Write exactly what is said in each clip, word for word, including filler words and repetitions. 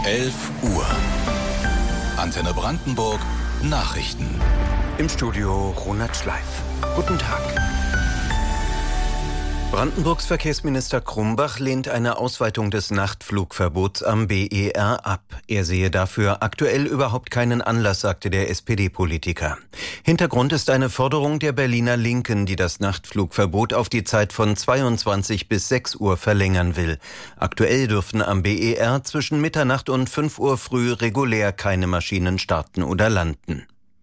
elf Uhr. Antenne Brandenburg Nachrichten. Im Studio Ronald Schleif. Guten Tag. Brandenburgs Verkehrsminister Krumbach lehnt eine Ausweitung des Nachtflugverbots am B E R ab. Er sehe dafür aktuell überhaupt keinen Anlass, sagte der S P D-Politiker. Hintergrund ist eine Forderung der Berliner Linken, die das Nachtflugverbot auf die Zeit von zweiundzwanzig bis sechs Uhr verlängern will. Aktuell dürfen am B E R zwischen Mitternacht und fünf Uhr früh regulär keine Maschinen starten oder landen.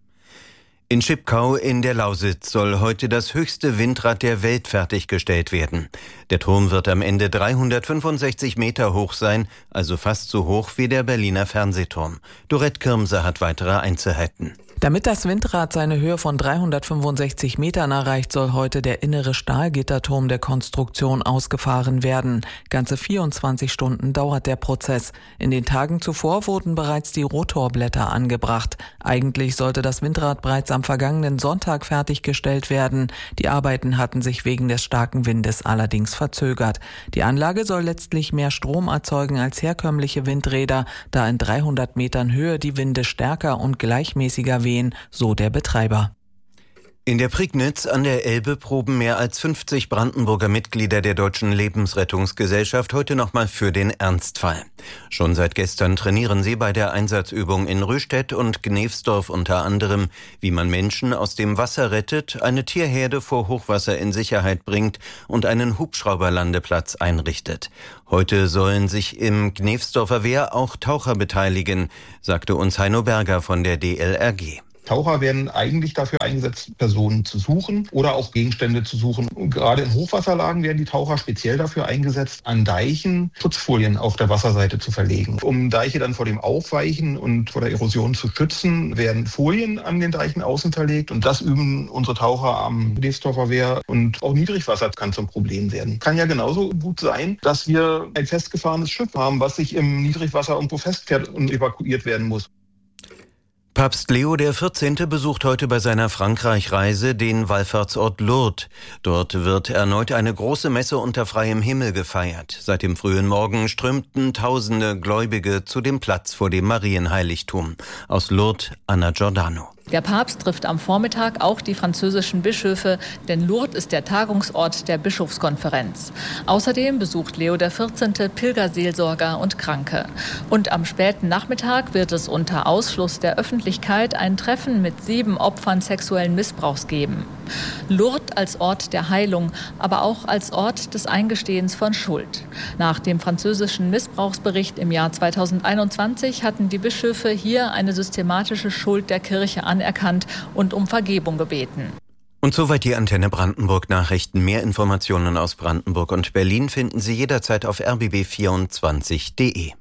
In Schipkau in der Lausitz soll heute das höchste Windrad der Welt fertiggestellt werden. Der Turm wird am Ende dreihundertfünfundsechzig Meter hoch sein, also fast so hoch wie der Berliner Fernsehturm. Dorette Kirmse hat weitere Einzelheiten. Damit das Windrad seine Höhe von dreihundertfünfundsechzig Metern erreicht, soll heute der innere Stahlgitterturm der Konstruktion ausgefahren werden. Ganze vierundzwanzig Stunden dauert der Prozess. In den Tagen zuvor wurden bereits die Rotorblätter angebracht. Eigentlich sollte das Windrad bereits am vergangenen Sonntag fertiggestellt werden. Die Arbeiten hatten sich wegen des starken Windes allerdings verzögert. Die Anlage soll letztlich mehr Strom erzeugen als herkömmliche Windräder, da in dreihundert Metern Höhe die Winde stärker und gleichmäßiger wehen, so der Betreiber. In der Prignitz an der Elbe proben mehr als fünfzig Brandenburger Mitglieder der Deutschen Lebensrettungsgesellschaft heute nochmal für den Ernstfall. Schon seit gestern trainieren sie bei der Einsatzübung in Röstedt und Gnevsdorf unter anderem, wie man Menschen aus dem Wasser rettet, eine Tierherde vor Hochwasser in Sicherheit bringt und einen Hubschrauberlandeplatz einrichtet. Heute sollen sich im Gnevsdorfer Wehr auch Taucher beteiligen, sagte uns Heino Berger von der D L R G. Taucher werden eigentlich dafür eingesetzt, Personen zu suchen oder auch Gegenstände zu suchen. Und gerade in Hochwasserlagen werden die Taucher speziell dafür eingesetzt, an Deichen Schutzfolien auf der Wasserseite zu verlegen. Um Deiche dann vor dem Aufweichen und vor der Erosion zu schützen, werden Folien an den Deichen außen verlegt. Und das üben unsere Taucher am Gnevsdorfer Wehr. Und auch Niedrigwasser kann zum Problem werden. Kann ja genauso gut sein, dass wir ein festgefahrenes Schiff haben, was sich im Niedrigwasser irgendwo festfährt und evakuiert werden muss. Papst Leo der vierzehnte besucht heute bei seiner Frankreich-Reise den Wallfahrtsort Lourdes. Dort wird erneut eine große Messe unter freiem Himmel gefeiert. Seit dem frühen Morgen strömten tausende Gläubige zu dem Platz vor dem Marienheiligtum. Aus Lourdes, Anna Giordano. Der Papst trifft am Vormittag auch die französischen Bischöfe, denn Lourdes ist der Tagungsort der Bischofskonferenz. Außerdem besucht Leo der vierzehnte Pilgerseelsorger und Kranke. Und am späten Nachmittag wird es unter Ausschluss der Öffentlichkeit ein Treffen mit sieben Opfern sexuellen Missbrauchs geben. Lourdes als Ort der Heilung, aber auch als Ort des Eingestehens von Schuld. Nach dem französischen Missbrauchsbericht im Jahr zweitausendeinundzwanzig hatten die Bischöfe hier eine systematische Schuld der Kirche anerkannt und um Vergebung gebeten. Und soweit die Antenne Brandenburg Nachrichten. Mehr Informationen aus Brandenburg und Berlin finden Sie jederzeit auf r b b vierundzwanzig punkt d e.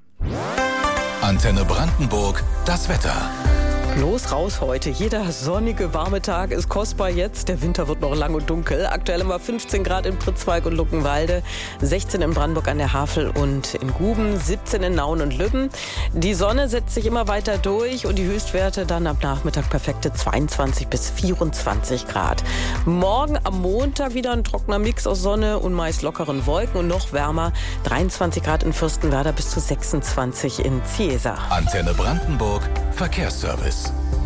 Antenne Brandenburg, das Wetter. Los raus heute. Jeder sonnige, warme Tag ist kostbar jetzt. Der Winter wird noch lang und dunkel. Aktuell haben wir fünfzehn Grad in Pritzwalk und Luckenwalde, sechzehn in Brandenburg an der Havel und in Guben, siebzehn in Nauen und Lübben. Die Sonne setzt sich immer weiter durch und die Höchstwerte dann am Nachmittag perfekte zweiundzwanzig bis vierundzwanzig Grad. Morgen am Montag wieder ein trockener Mix aus Sonne und meist lockeren Wolken und noch wärmer. dreiundzwanzig Grad in Fürstenwerder bis zu sechsundzwanzig in Ziesar. Antenne Brandenburg, Verkehrsservice.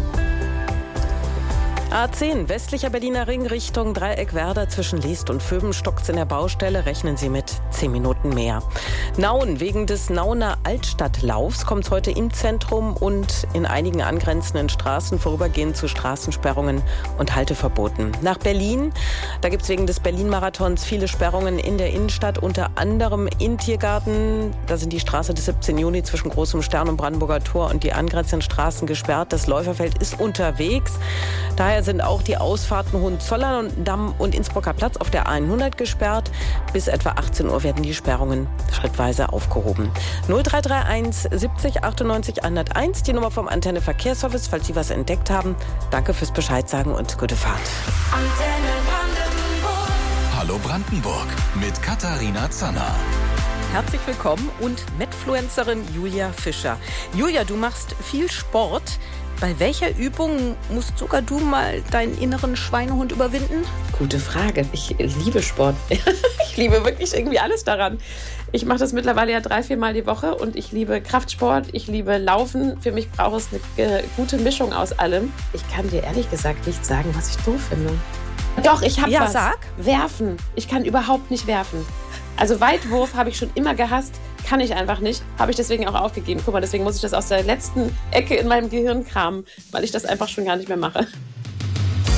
A zehn, westlicher Berliner Ring Richtung Dreieckwerder zwischen Leest und Vöben stockt's in der Baustelle. Rechnen Sie mit zehn Minuten mehr. Nauen, wegen des Nauener Altstadtlaufs kommt's heute im Zentrum und in einigen angrenzenden Straßen vorübergehend zu Straßensperrungen und Halteverboten. Nach Berlin, da gibt's wegen des Berlin-Marathons viele Sperrungen in der Innenstadt, unter anderem in Tiergarten. Da sind die Straße des siebzehnten Juni zwischen Großem Stern und Brandenburger Tor und die angrenzenden Straßen gesperrt. Das Läuferfeld ist unterwegs. Daher sind auch die Ausfahrten Hohenzollern-Damm und Innsbrucker Platz auf der hundert gesperrt. Bis etwa achtzehn Uhr werden die Sperrungen schrittweise aufgehoben. null drei drei eins siebzig achtundneunzig hunderteins, die Nummer vom Antenne Verkehrsservice, falls Sie was entdeckt haben. Danke fürs Bescheid sagen und gute Fahrt. Antenne Brandenburg. Hallo Brandenburg mit Katharina Zanner. Herzlich willkommen und Medfluencerin Julia Fischer. Julia, du machst viel Sport. Bei welcher Übung musst sogar du mal deinen inneren Schweinehund überwinden? Gute Frage. Ich liebe Sport. Ich liebe wirklich irgendwie alles daran. Ich mache das mittlerweile ja drei, vier Mal die Woche und ich liebe Kraftsport, ich liebe Laufen. Für mich braucht es eine gute Mischung aus allem. Ich kann dir ehrlich gesagt nicht sagen, was ich doof finde. Doch, ich habe ja, was. Sag. Werfen. Ich kann überhaupt nicht werfen. Also Weitwurf habe ich schon immer gehasst, kann ich einfach nicht. Habe ich deswegen auch aufgegeben. Guck mal, deswegen muss ich das aus der letzten Ecke in meinem Gehirn kramen, weil ich das einfach schon gar nicht mehr mache.